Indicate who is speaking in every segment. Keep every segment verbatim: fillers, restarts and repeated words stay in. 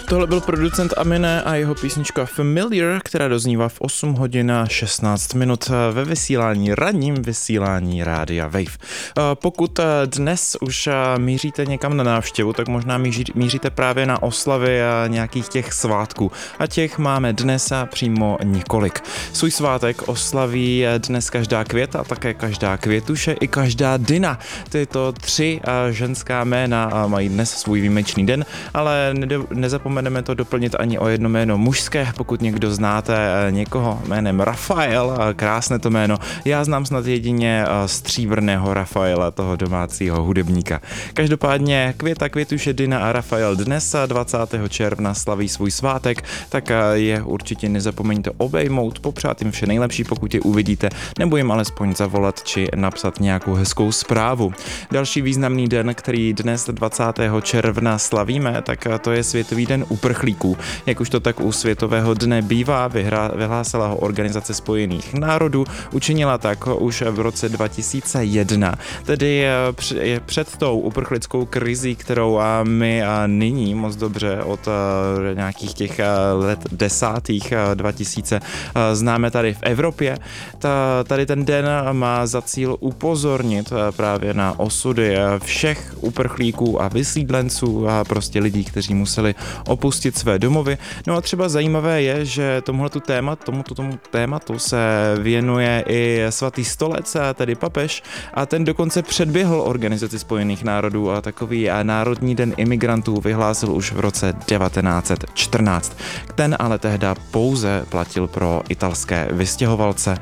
Speaker 1: Tohle byl producent Amine a jeho písnička Familiar, která doznívá v osm hodin a šestnáct minut ve vysílání, ranním vysílání Rádia Wave. Pokud dnes už míříte někam na návštěvu, tak možná míří, míříte právě na oslavy nějakých těch svátků. A těch máme dnes přímo několik. Svůj svátek oslaví dnes každá květa, a také každá květuše i každá Dina. Tyto tři ženská jména mají dnes svůj výjimečný den, ale nezapomeneme to doplnit ani o jedno jméno mužské. Pokud někdo znáte někoho jménem Rafael, krásné to jméno, já znám snad jedině stříbrného Rafaela, toho domácího hudebníka. Každopádně Květa, Květuše, Dina a Rafael dnes dvacátého června slaví svůj svátek, tak je určitě nezapomeňte obejmout, popřát jim vše nejlepší, pokud je uvidíte, nebo jim alespoň zavolat či napsat nějakou hezkou zprávu. Další významný den, který dnes dvacátého června slavíme, tak to je Světový den uprchlíků. Jak už to tak u Světového dne bývá, vyhrá, vyhlásila ho Organizace spojených národů, učinila tak už v roce dva tisíce jedna. Tedy je před tou uprchlickou krizí, kterou my nyní moc dobře od nějakých těch let desátých dva tisíce známe tady v Evropě. Ta, tady ten den má za cíl upozornit právě na osudy všech uprchlíků a vysídlenců a prostě lidí, kteří museli opustit své domovy. No a třeba zajímavé je, že tomuhletu témat, tomuto tomu tématu se věnuje i svatý stolec, tedy papež, a ten dokonce předběhl Organizaci spojených národů a takový Národní den imigrantů vyhlásil už v roce devatenáct set čtrnáct. Ten ale tehda pouze platil pro italské vystěhovalce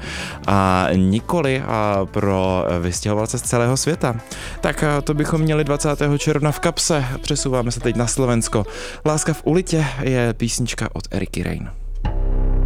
Speaker 1: a nikoli a pro vystěhovalce z celého světa. Tak to bychom měli dvacátého června v kapse. Přesouváme se teď na Slovensko. Láska v ulitě je písnička od Eriky Rain.